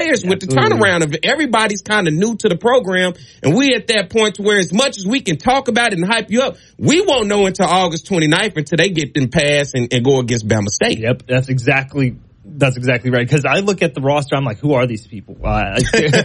players with the turnaround of it. Everybody's kind of new to the program, and we at that point to where as much as we can talk about it and hype you up, we won't know until August 29th until they get them passed and go against Bama State. Yep, that's exactly right. Because I look at the roster, I'm like, who are these people? I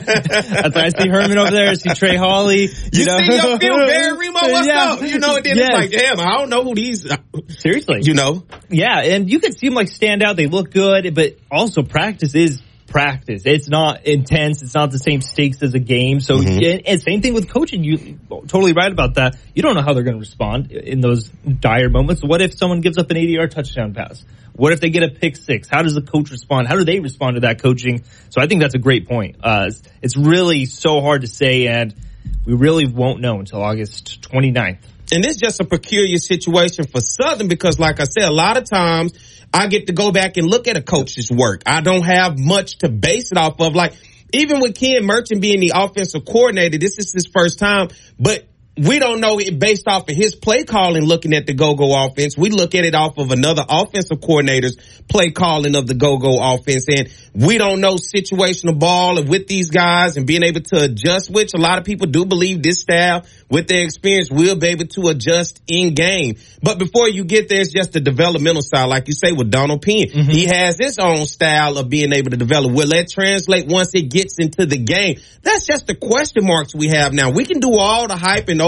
see Herman over there. I see Trey Hawley. You see your film, Barry Remo, what's up? And then it's like, damn, I don't know who these. Seriously. Yeah, and you can see them like stand out. They look good, but also practice is practice. It's not intense. It's not the same stakes as a game. So, and same thing with coaching. You're totally right about that. You don't know how they're going to respond in those dire moments. What if someone gives up an 80-yard touchdown pass? What if they get a pick six? How does the coach respond? How do they respond to that coaching? So I think that's a great point. It's really so hard to say, and we really won't know until August 29th. And this is just a peculiar situation for Southern because, like I said, a lot of times I get to go back and look at a coach's work. I don't have much to base it off of. Like, even with Ken Merchant being the offensive coordinator, this is his first time, but we don't know it based off of his play calling looking at the go-go offense. We look at it off of another offensive coordinator's play calling of the go-go offense. And we don't know situational ball with these guys and being able to adjust, which a lot of people do believe this staff with their experience will be able to adjust in game. But before you get there, it's just the developmental side. Like you say with Donald Penn, he has his own style of being able to develop. Will that translate once it gets into the game? That's just the question marks we have now. We can do all the hype and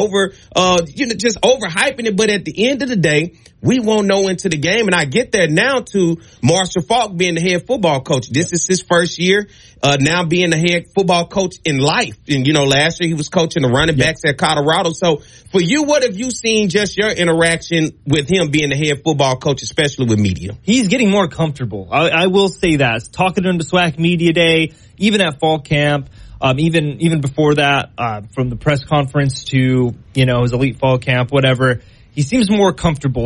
just overhyping it, but at the end of the day, we won't know into the game. And I get there now to Marshall Faulk being the head football coach. This is his first year, now being the head football coach in life. And, last year he was coaching the running backs at Colorado. So for you, what have you seen just your interaction with him being the head football coach, especially with media? He's getting more comfortable. I will say that. Talking to him to SWAC Media Day, even at fall camp, even before that, from the press conference to, his elite fall camp, whatever, he seems more comfortable.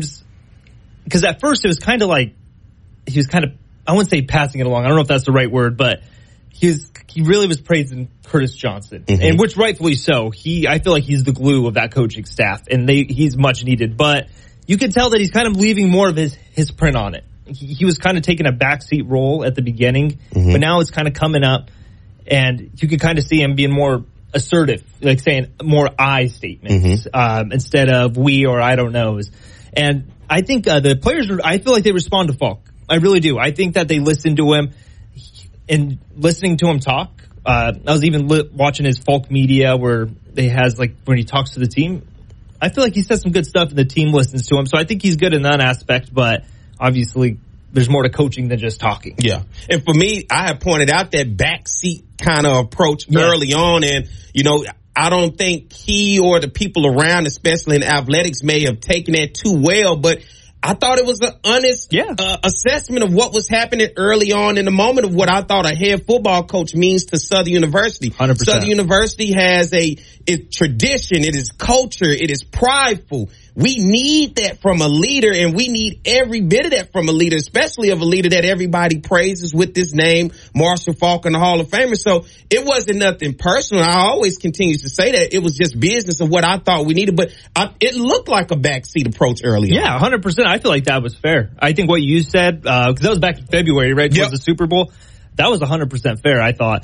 Because at first it was kind of like, he was kind of, I wouldn't say passing it along. I don't know if that's the right word, but he really was praising Curtis Johnson, and which rightfully so. I feel like he's the glue of that coaching staff, and he's much needed. But you can tell that he's kind of leaving more of his print on it. He was kind of taking a backseat role at the beginning, but now it's kind of coming up, and you can kind of see him being more assertive, like saying more I statements instead of we or I don't knows. And I think the players, I feel like they respond to Faulk. I really do. I think that they listen to him, and listening to him talk. I was even watching his Faulk Media where when he talks to the team. I feel like he says some good stuff and the team listens to him. So I think he's good in that aspect, but obviously there's more to coaching than just talking. Yeah. And for me, I have pointed out that backseat kind of approach early on. And, I don't think he or the people around, especially in athletics, may have taken that too well, but I thought it was an honest assessment of what was happening early on in the moment of what I thought a head football coach means to Southern University. 100%. Southern University has it's tradition, it is culture, it is prideful. We need that from a leader, and we need every bit of that from a leader, especially of a leader that everybody praises with this name, Marshall Faulk, and the Hall of Famer. So it wasn't nothing personal. I always continue to say that. It was just business of what I thought we needed, but it looked like a backseat approach early on. Yeah, 100%. I feel like that was fair. I think what you said, because that was back in February, right, towards the Super Bowl, that was 100% fair, I thought.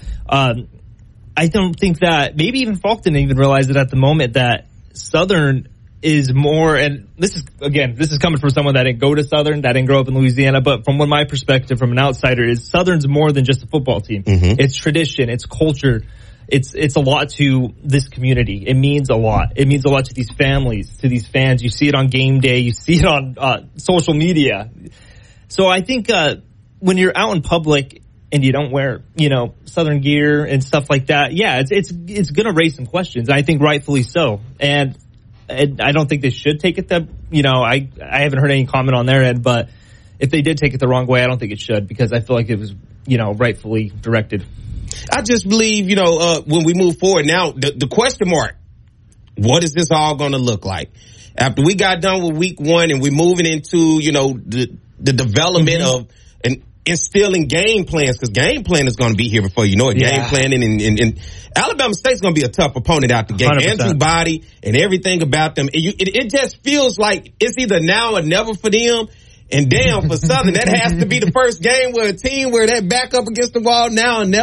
I don't think that, maybe even Faulk didn't even realize it at the moment, that Southern is more, and this is coming from someone that didn't go to Southern, that didn't grow up in Louisiana, but from my perspective, from an outsider, is Southern's more than just a football team. It's tradition, it's culture, it's a lot to this community. It means a lot. It means a lot to these families, to these fans. You see it on game day, you see it on social media. So I think when you're out in public and you don't wear, Southern gear and stuff like that, it's going to raise some questions. I think rightfully so. And I don't think they should take it that, I haven't heard any comment on their end, but if they did take it the wrong way, I don't think it should, because I feel like it was, rightfully directed. I just believe, when we move forward now, the question mark, what is this all going to look like? After we got done with week one and we're moving into, the development of instilling game plans, because game plan is going to be here before you know it. Game planning and Alabama State's going to be a tough opponent out the gate. 100%. Andrew Body and everything about them. It just feels like it's either now or never for them. And damn, for Southern, that has to be the first game where a team where they back up against the wall now and never.